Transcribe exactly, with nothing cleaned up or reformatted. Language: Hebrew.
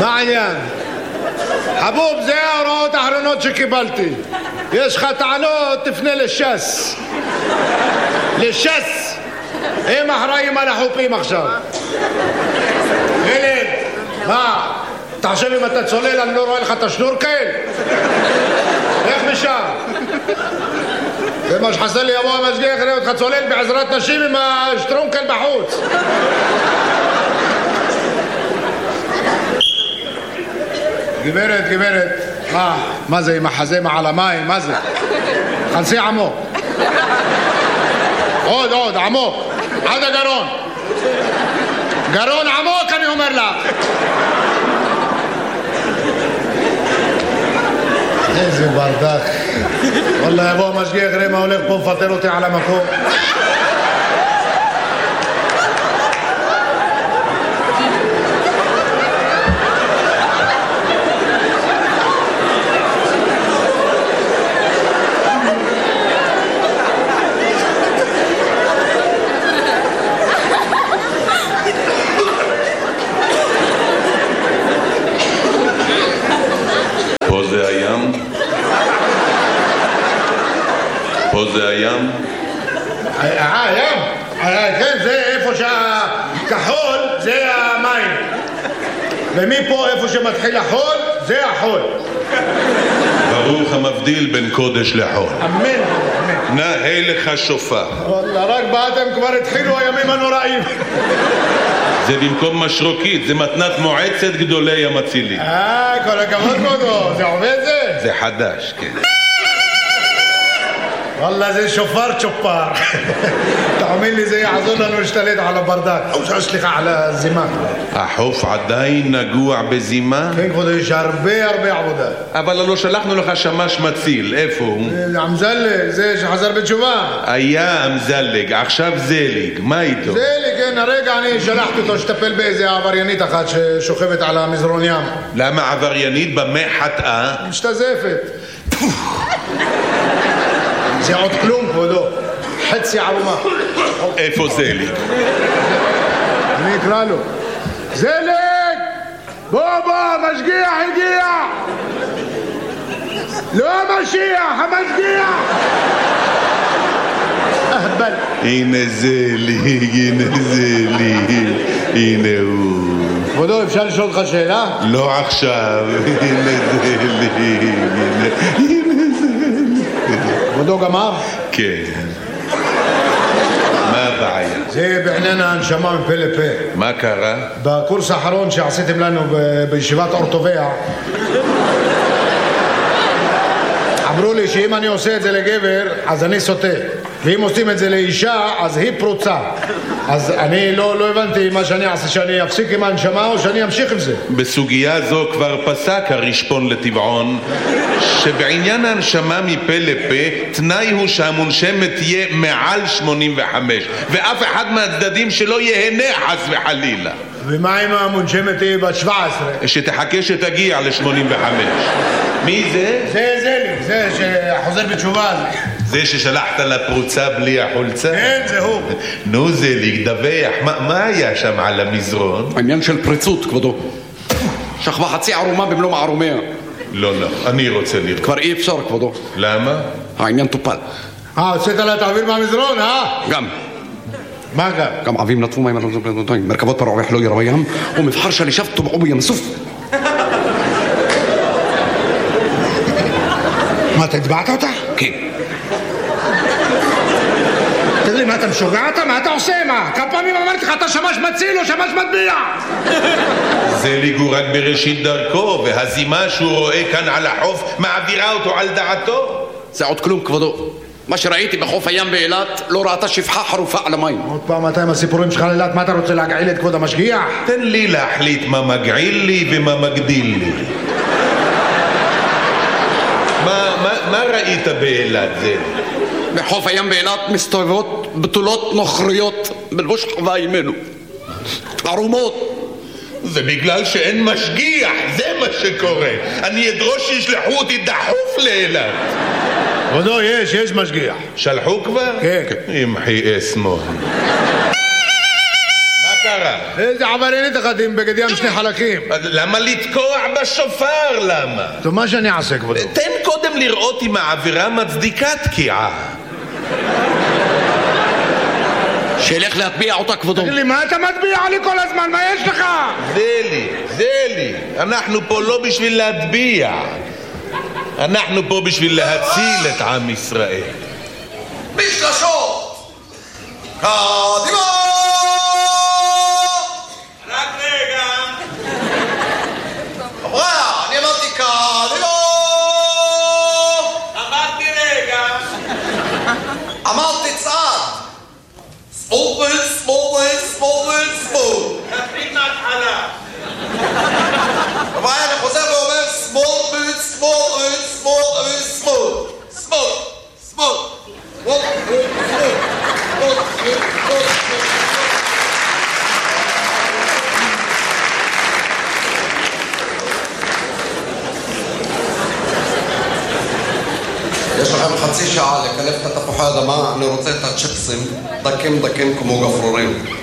מה העניין? חבוב, זה ההוראות האחרונות שקיבלתי. יש לך טענות, תפנה לש"ס. לש"ס. הם אחראים על החופים עכשיו. ילד, מה? אתה חושב אם אתה צולל אני לא רואה לך את השנורקל? איך משם? זה מה שחסר לי יבוא המשגיח, ראה אותך צולל בעזרת נשים עם השטרונקל בחוץ. גברת, גברת, מה? מה זה עם החזה מעל המים? מה זה? חלסי עמוק. עוד, עוד, עמוק. עד הגרון. גרון עמוק אני אומר לך. איזה ברדק. וואלה יבוא המשגיח, ראה מה הולך פה, מפטר אותי על המקום. פה זה הים? אה, הים? כן, זה איפה שהכחול זה המים. ומפה איפה שמתחיל החול זה החול. ברוך המבדיל בין קודש לחול. אמן, אמן. נאה לך שופר. וואלה, רק באתם כבר התחילו הימים הנוראים. זה במקום משרוקית, זה מתנת מועצת גדולי המצילים. אה, כל הכבוד כבודו, זה עובד זה? זה חדש, כן. וואלה זה שופר צ'ופר. תאמין לי זה יעזור לנו להשתלט על הברדק. או סליחה על הזימה. החוף עדיין נגוע בזימה? כן כבודו, יש הרבה הרבה עבודה. אבל לא שלחנו לך שמש מציל, איפה הוא? אמזלג, זה שחזר בתשובה. היה אמזלג, עכשיו זליג, מה איתו? זליג, כן, הרגע אני שלחתי אותו שטפל באיזה עבריינית אחת ששוכבת על המזרון ים. למה עבריינית? במה חטאה? משתזפת. זה עוד כלום כבודו, חצי ערומה. איפה זליג? אני אקרא לו. זליג! בוא בוא, משגיח הגיע! לא המשיח, המשגיח! אהבל. הנה זליג, הנה זליג, הנה הוא. כבודו, אפשר לשאול לך שאלה? לא עכשיו, הנה זליג, הנה... כבודו גמר? כן. מה הבעיה? זה בעניין ההנשמה מפה לפה. מה קרה? בקורס האחרון שעשיתם לנו בישיבת אורטוביה אמרו לי שאם אני עושה את זה לגבר אז אני סוטה, ואם עושים את זה לאישה אז היא פרוצה. אז אני לא, לא הבנתי מה שאני אעשה, שאני אפסיק עם ההנשמה או שאני אמשיך עם זה. בסוגיה זו כבר פסק הרשפון לטבעון שבעניין ההנשמה מפה לפה תנאי הוא שהמונשמת תהיה מעל שמונים וחמש ואף אחד מהצדדים שלא יהנה חס וחלילה. ומה אם המונשמת היא בת שבע עשרה? שתחכה שתגיע ל-שמונים וחמש. מי זה? זה זה לי, זה שחוזר בתשובה הזה. זה ששלחת לפרוצה בלי החולצה? כן, זה הוא. נו זה להגדווח, מה, מה היה שם על המזרון? העניין של פריצות, כבודו. שכבה חצי ערומה במלוא מערומיה. לא, לא, אני רוצה לראות. כבר אי אפשר, כבודו. למה? העניין טופל. אה, הוצאת לה תעביר מהמזרון, אה? גם. מה גם? גם עבים נטפו מים מרכבות פרעוח לא ירו ים ומבחר שלישיו טובעו בים סוף. מה, אתה הצבעת אותה? כן. תגיד לי, מה אתה משוגע אתה? מה אתה עושה? מה? כמה פעמים אמרתי לך אתה שמש מציל או שמש מטביע? זליג הוא רק בראשית דרכו, והזימה שהוא רואה כאן על החוף מעבירה אותו על דעתו. זה עוד כלום, כבודו. מה שראיתי בחוף הים באילת לא ראתה שפחה חרופה על המים. עוד פעם אתה עם הסיפורים שלך לאילת, מה אתה רוצה להגעיל את כבוד המשגיח? תן לי להחליט מה מגעיל לי ומה מגדיל לי. מה, מה, מה ראית באילת זה? בחוף הים באילת מסתובבות בתולות נוכריות בלבוש חווה ימינו. ערומות. זה בגלל שאין משגיח, זה מה שקורה. אני אדרוש שישלחו אותי דחוף לאילת. כבודו, יש, יש משגיח. שלחו כבר? כן. ימחי אסמו. מה קרה? קרה? איזה עבריינית אחת עם בגד ים שני חלקים. למה לתקוע בשופר? למה? טוב, מה שאני אעשה, כבודו? תן קודם לראות אם העבירה מצדיקה תקיעה. שילך להטביע אותה, כבודו. תגיד לי, מה אתה מטביע לי כל הזמן? מה יש לך? זה לי, זה לי. אנחנו פה לא בשביל להטביע. אנחנו פה בשביל להציל את עם ישראל. משלשות! קדימה! רק רגע. חבר'ה, אני אמרתי קדימה! אמרתי רגע. אמרתי צעד! סמוטריץ', סמוטריץ', סמוטריץ', סמוט! תתחיל מההתחלה. חבר'ה, אני חוזר ואומר סמוטריץ', סמוטריץ', סמוטריץ', סמוט! סמוט! סמוט! יש לכם חצי שעה לקלף את התפוחי האדמה, אני רוצה את הצ'יפסים דקים דקים כמו גפרורים.